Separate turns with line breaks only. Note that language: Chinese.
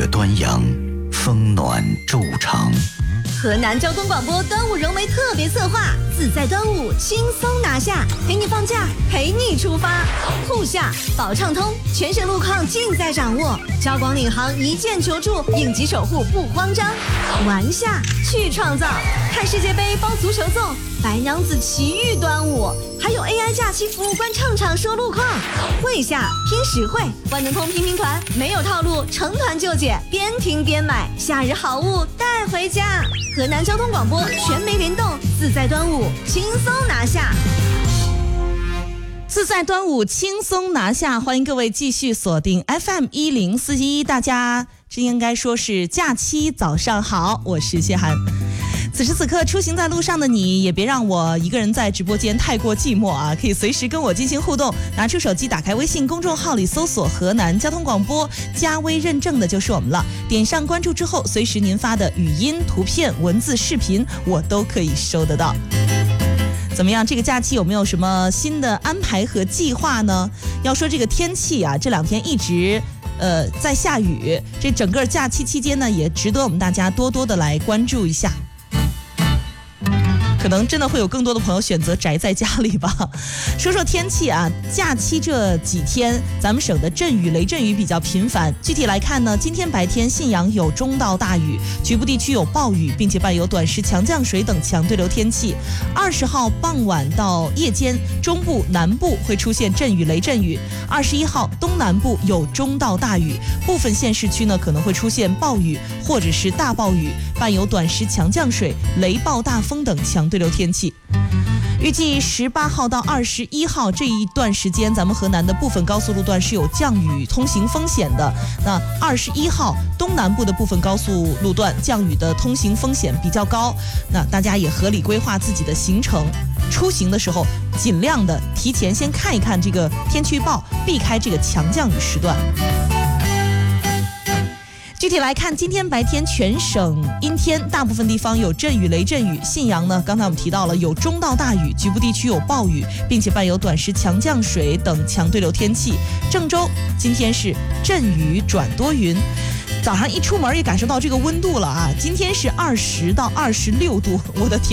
雪端阳，风暖昼长。
河南交通广播端午人为特别策划，自在端午轻松拿下，陪你放假，陪你出发。沪下保畅通，全省路况尽在掌握，交广领航一键求助，应急守护不慌张。玩下去创造，看世界杯包足球粽，白娘子奇遇端午，还有 AI 假期服务官唱场说路况。会下拼实惠，万能通拼团，没有套路，成团就解，边听边买，夏日好物带回家。河南交通广播全媒联动，自在端午轻松拿下。
自在端午轻松拿下，欢迎各位继续锁定 FM1041，大家这应该说是假期早上好，我是谢涵。此时此刻出行在路上的你，也别让我一个人在直播间太过寂寞啊！可以随时跟我进行互动，拿出手机打开微信公众号里搜索河南交通广播，加微认证的就是我们了。点上关注之后，随时您发的语音、图片、文字、视频，我都可以收得到。怎么样？这个假期有没有什么新的安排和计划呢？要说这个天气啊，这2天一直在下雨，这整个假期期间呢，也值得我们大家多多的来关注一下。可能真的会有更多的朋友选择宅在家里吧。说说天气啊，假期这几天咱们省的阵雨雷阵雨比较频繁。具体来看呢，今天白天信阳有中到大雨，局部地区有暴雨，并且伴有短时强降水等强对流天气。20号傍晚到夜间，中部南部会出现阵雨雷阵雨。21号东南部有中到大雨，部分县市区呢可能会出现暴雨或者是大暴雨，伴有短时强降水、雷暴大风等强对流天气。预计18号到21号这一段时间，咱们河南的部分高速路段是有降雨通行风险的。那21号东南部的部分高速路段降雨的通行风险比较高，那大家也合理规划自己的行程，出行的时候尽量的提前先看一看这个天气预报，避开这个强降雨时段。具体来看，今天白天全省阴天，大部分地方有阵雨雷阵雨。信阳呢，刚才我们提到了有中到大雨，局部地区有暴雨，并且伴有短时强降水等强对流天气。郑州今天是阵雨转多云，早上一出门也感受到这个温度了啊！今天是20到26度，我的天！